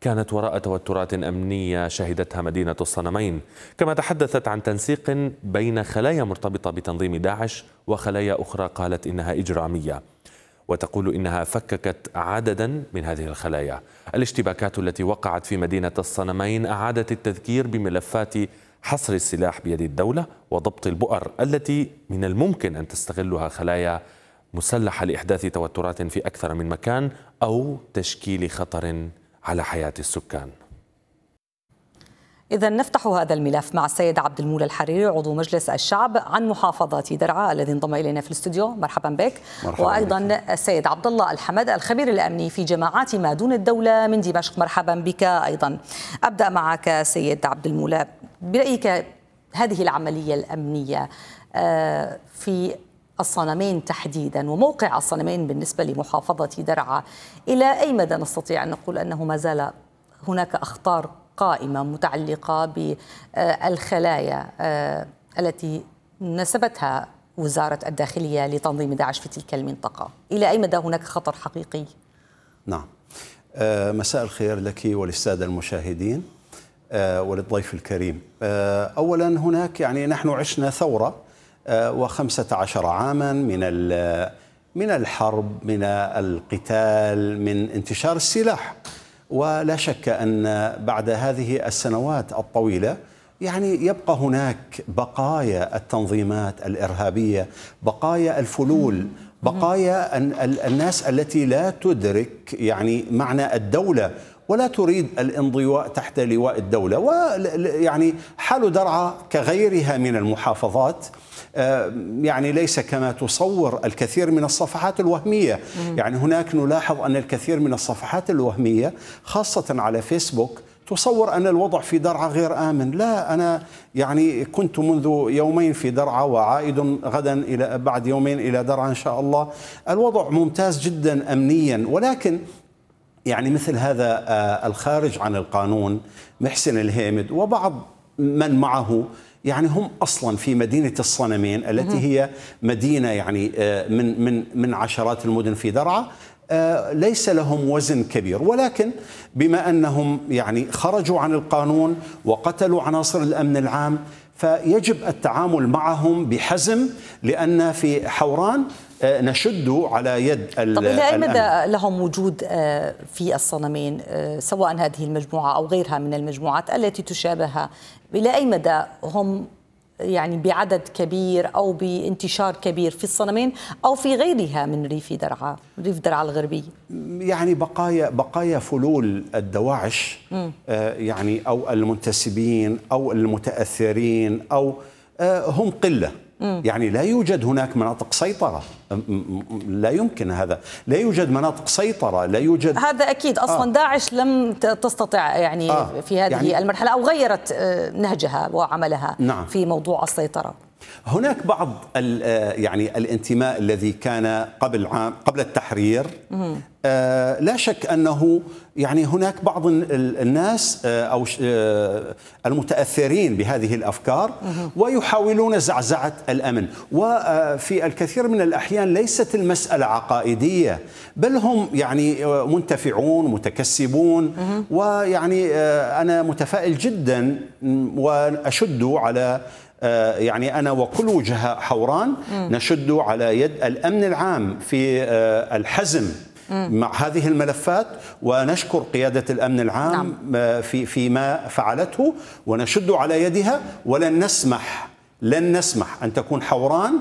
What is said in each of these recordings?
كانت وراء توترات أمنية شهدتها مدينة الصنمين، كما تحدثت عن تنسيق بين خلايا مرتبطة بتنظيم داعش وخلايا أخرى قالت إنها إجرامية، وتقول إنها فككت عددا من هذه الخلايا. الاشتباكات التي وقعت في مدينة الصنمين أعادت التذكير بملفات حصر السلاح بيد الدولة وضبط البؤر التي من الممكن أن تستغلها خلايا مسلحة لإحداث توترات في أكثر من مكان أو تشكيل خطر على حياة السكان. إذا نفتح هذا الملف مع السيد عبد المولى الحريري عضو مجلس الشعب عن محافظة درعا الذي انضم إلينا في الاستوديو. مرحبا بك. مرحبا. وأيضا السيد عبد الله الحمد الخبير الأمني في جماعات ما دون الدولة من دمشق. مرحبا بك أيضا. أبدأ معك سيد عبد المولى، برأيك هذه العملية الأمنية في الصنمين تحديدا وموقع الصنمين بالنسبة لمحافظة درعا، إلى أي مدى نستطيع أن نقول أنه ما زال هناك أخطار قائمة متعلقة بالخلايا التي نسبتها وزارة الداخلية لتنظيم داعش في تلك المنطقة؟ إلى أي مدى هناك خطر حقيقي؟ نعم. مساء الخير لك وللسادة المشاهدين وللضيف الكريم. أولا هناك نحن عشنا ثورة و15 عاما من الحرب، من القتال، من انتشار السلاح، ولا شك أن بعد هذه السنوات الطويلة يبقى هناك بقايا التنظيمات الإرهابية، بقايا الفلول، بقايا الناس التي لا تدرك معنى الدولة ولا تريد الانضواء تحت لواء الدولة. حال درعا كغيرها من المحافظات ليس كما تصور الكثير من الصفحات الوهمية. هناك نلاحظ أن الكثير من الصفحات الوهمية خاصة على فيسبوك تصور أن الوضع في درعا غير آمن. لا، أنا كنت منذ يومين في درعا وعائد غدا بعد يومين إلى درعا إن شاء الله. الوضع ممتاز جدا أمنيا، ولكن مثل هذا الخارج عن القانون محسن الهيمد وبعض من معه هم أصلا في مدينة الصنمين التي هي مدينة من عشرات المدن في درعا، ليس لهم وزن كبير، ولكن بما أنهم خرجوا عن القانون وقتلوا عناصر الأمن العام فيجب التعامل معهم بحزم، لأن في حوران نشد على يد طب إلى أي مدى لهم وجود في الصنمين سواء هذه المجموعة أو غيرها من المجموعات التي تشابهها؟ إلى أي مدى هم بعدد كبير أو بانتشار كبير في الصنمين أو في غيرها من ريف درعا الغربي؟ بقايا فلول الدواعش أو المنتسبين أو المتأثرين أو هم قلة. لا يوجد هناك مناطق سيطرة، لا يمكن هذا، لا يوجد مناطق سيطرة، لا يوجد هذا أكيد. أصلا داعش لم تستطع في هذه المرحلة أو غيرت نهجها وعملها. نعم. في موضوع السيطرة. هناك بعض الانتماء الذي كان قبل التحرير. لا شك أنه هناك بعض الناس أو المتأثرين بهذه الأفكار ويحاولون زعزعة الأمن، وفي الكثير من الأحيان ليست المسألة عقائدية، بل هم منتفعون متكسبون. أنا متفائل جدا وأشد على أنا وكل وجهاء حوران نشد على يد الأمن العام في الحزم مع هذه الملفات، ونشكر قيادة الأمن العام فيما فعلته ونشد على يدها، ولن نسمح أن تكون حوران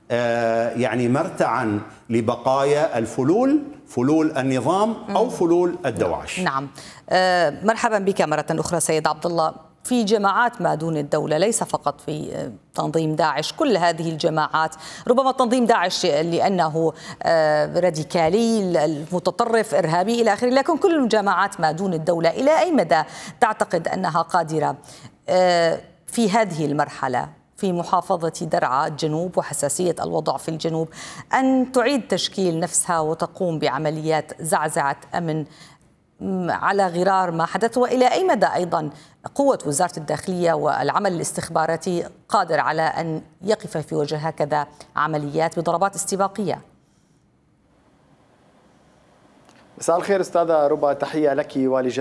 مرتعا لبقايا الفلول، فلول النظام أو فلول الدواعش. نعم. مرحبا بك مرة أخرى سيد عبد الله. في جماعات ما دون الدولة، ليس فقط في تنظيم داعش، كل هذه الجماعات، ربما تنظيم داعش لأنه راديكالي المتطرف إرهابي إلى آخره، لكن كل الجماعات ما دون الدولة إلى أي مدى تعتقد أنها قادرة في هذه المرحلة في محافظة درعا الجنوب وحساسية الوضع في الجنوب أن تعيد تشكيل نفسها وتقوم بعمليات زعزعة أمن على غرار ما حدث؟ وإلى أي مدى أيضا قوة وزارة الداخلية والعمل الاستخباراتي قادر على أن يقف في وجه هكذا عمليات بضربات استباقية؟ مساء الخير أستاذة ربا، تحية لك ولجميع